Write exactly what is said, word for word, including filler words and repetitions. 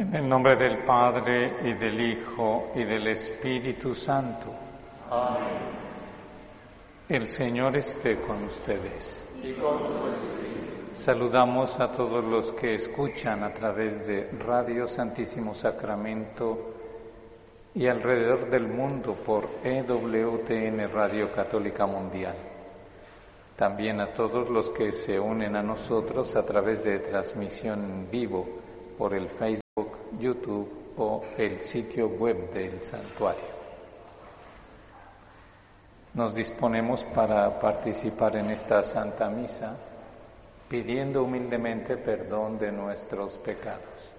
En el nombre del Padre, y del Hijo, y del Espíritu Santo. Amén. El Señor esté con ustedes. Y con tu espíritu. Saludamos a todos los que escuchan a través de Radio Santísimo Sacramento y alrededor del mundo por E W T N Radio Católica Mundial. También a todos los que se unen a nosotros a través de transmisión en vivo por el Facebook, YouTube o el sitio web del santuario. Nos disponemos para participar en esta Santa Misa pidiendo humildemente perdón de nuestros pecados.